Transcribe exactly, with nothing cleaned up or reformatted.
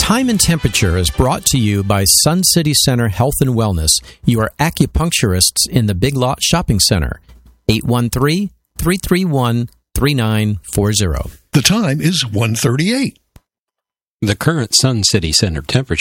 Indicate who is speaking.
Speaker 1: Time and Temperature is brought to you by Sun City Center Health and Wellness, your acupuncturists in the Big Lot Shopping Center. eight one three, three three one, three nine four zero.
Speaker 2: The time is one thirty-eight.
Speaker 3: The current Sun City Center temperature